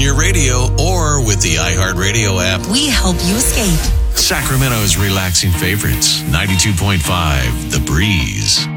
your radio or with the iHeartRadio app. We help you escape. Sacramento's relaxing favorites. 92.5 The Breeze.